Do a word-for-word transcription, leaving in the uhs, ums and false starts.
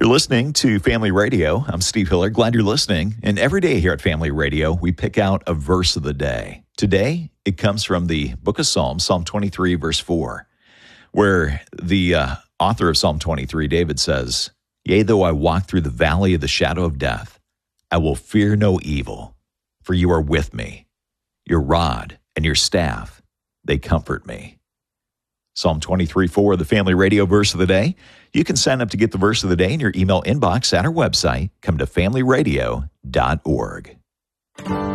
You're listening to Family Radio. I'm Steve Hiller. Glad you're listening. And every day here at Family Radio, we pick out a verse of the day. Today, it comes from the book of Psalms, Psalm twenty-three, verse four, where the uh, author of Psalm twenty-three, David, says, "Yea, though I walk through the valley of the shadow of death, I will fear no evil, for you are with me. Your rod and your staff, they comfort me." Psalm twenty-three four, the Family Radio verse of the day. You can sign up to get the verse of the day in your email inbox at our website. Come to family radio dot org.